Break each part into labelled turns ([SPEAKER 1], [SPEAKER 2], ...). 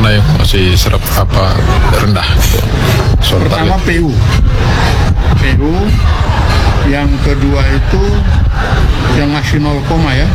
[SPEAKER 1] mana yang masih rendah gitu?
[SPEAKER 2] Pertama PU, yang kedua itu yang nasional koma ya,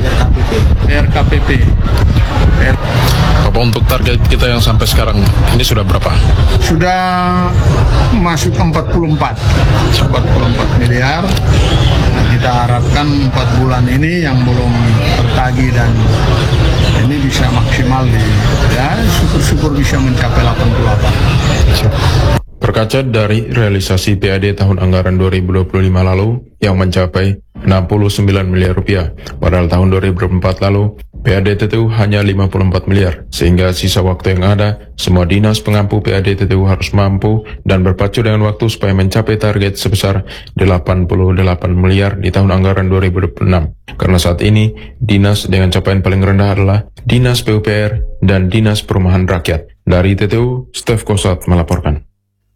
[SPEAKER 2] RKPP.
[SPEAKER 1] Apa untuk target kita yang sampai sekarang ini sudah berapa?
[SPEAKER 2] Sudah masuk 44 miliar. Nah, kita harapkan 4 bulan ini yang belum tertagih dan ini bisa maksimal syukur-syukur bisa mencapai 88.
[SPEAKER 1] Berkaca dari realisasi PAD tahun anggaran 2025 lalu yang mencapai 69 miliar rupiah, padahal tahun 2004 lalu PAD TTU hanya 54 miliar, sehingga sisa waktu yang ada, semua dinas pengampu PAD TTU harus mampu dan berpacu dengan waktu supaya mencapai target sebesar 88 miliar di tahun anggaran 2026. Karena saat ini, dinas dengan capaian paling rendah adalah Dinas PUPR dan Dinas Perumahan Rakyat. Dari TTU, Stef Kosat melaporkan.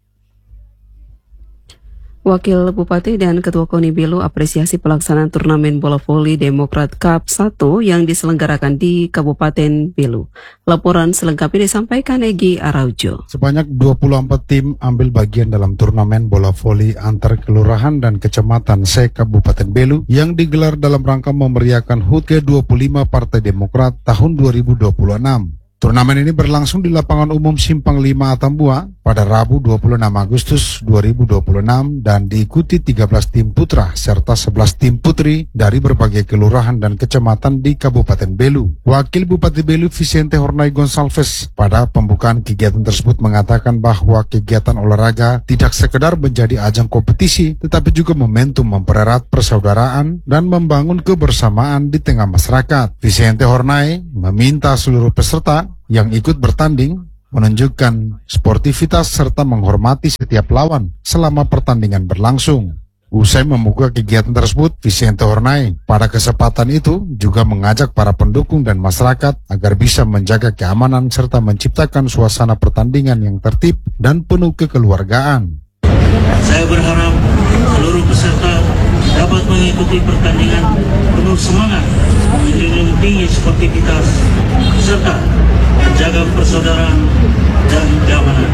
[SPEAKER 3] Wakil Bupati dan Ketua KONI Belu apresiasi pelaksanaan turnamen bola voli Demokrat Cup 1 yang diselenggarakan di Kabupaten Belu. Laporan selengkapnya disampaikan Egy Araujo.
[SPEAKER 4] Sebanyak 24 tim ambil bagian dalam turnamen bola voli antar kelurahan dan kecamatan se-Kabupaten Belu yang digelar dalam rangka memeriahkan HUT ke-25 Partai Demokrat tahun 2026. Turnamen ini berlangsung di lapangan umum Simpang 5 Atambua pada Rabu 26 Agustus 2026 dan diikuti 13 tim putra serta 11 tim putri dari berbagai kelurahan dan kecamatan di Kabupaten Belu. Wakil Bupati Belu Vicente Hornay Gonsalves pada pembukaan kegiatan tersebut mengatakan bahwa kegiatan olahraga tidak sekedar menjadi ajang kompetisi tetapi juga momentum mempererat persaudaraan dan membangun kebersamaan di tengah masyarakat. Vicente Hornay meminta seluruh peserta yang ikut bertanding menunjukkan sportivitas serta menghormati setiap lawan selama pertandingan berlangsung. Usai membuka kegiatan tersebut, Vicente Hornay pada kesempatan itu juga mengajak para pendukung dan masyarakat agar bisa menjaga keamanan serta menciptakan suasana pertandingan yang tertib dan penuh kekeluargaan.
[SPEAKER 5] Saya berharap seluruh peserta dapat mengikuti pertandingan penuh semangat, menjunjung tinggi sportivitas serta menjaga persaudaraan dan keamanan.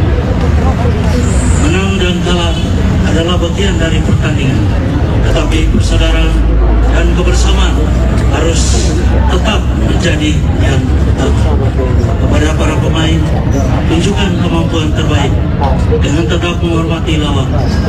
[SPEAKER 5] Menang dan kalah adalah bagian dari pertandingan, tetapi persaudaraan dan kebersamaan harus tetap menjadi yang utama. Kepada para pemain, tunjukkan kemampuan terbaik dengan tetap menghormati lawan.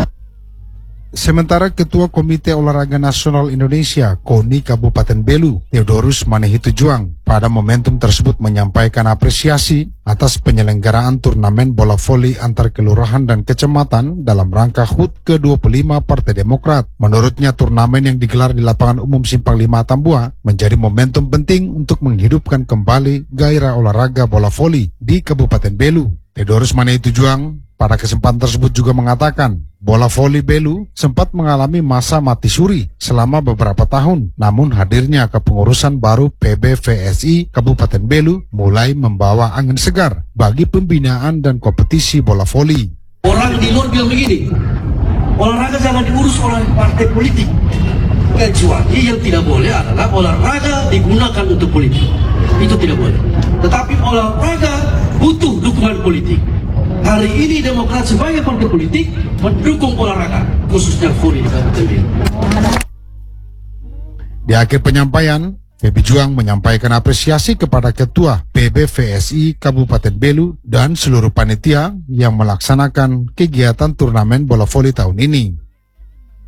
[SPEAKER 4] Sementara Ketua Komite Olahraga Nasional Indonesia KONI Kabupaten Belu, Theodorus Manehitu Juang, pada momentum tersebut menyampaikan apresiasi atas penyelenggaraan turnamen bola voli antar kelurahan dan kecamatan dalam rangka HUT ke-25 Partai Demokrat. Menurutnya turnamen yang digelar di lapangan umum Simpang 5 Atambua menjadi momentum penting untuk menghidupkan kembali gairah olahraga bola voli di Kabupaten Belu. Theodorus Manehitu Juang pada kesempatan tersebut juga mengatakan, bola voli Belu sempat mengalami masa mati suri selama beberapa tahun. Namun hadirnya kepengurusan baru PBVSI Kabupaten Belu mulai membawa angin segar bagi pembinaan dan kompetisi bola voli.
[SPEAKER 5] Orang di luar bilang begini, olahraga jangan diurus oleh partai politik. Kecuali yang tidak boleh adalah olahraga digunakan untuk politik. Itu tidak boleh. Tetapi olahraga butuh dukungan politik. Hari ini Demokrat sebagai partai politik mendukung olahraga, khususnya voli di Kabupaten Belu.
[SPEAKER 4] Di akhir penyampaian, Feby Juang menyampaikan apresiasi kepada Ketua PBVSI Kabupaten Belu dan seluruh panitia yang melaksanakan kegiatan turnamen bola voli tahun ini.